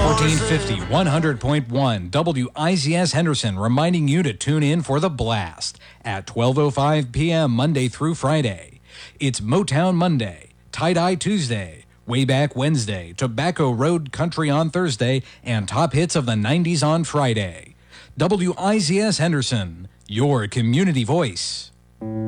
1450, 100.1 WIZS Henderson, reminding you to tune in for The Blast at 12:05 p.m. Monday through Friday. It's Motown Monday, Tie-Dye Tuesday, Way Back Wednesday, Tobacco Road Country on Thursday, and Top Hits of the 90s on Friday. WIZS Henderson, your community voice.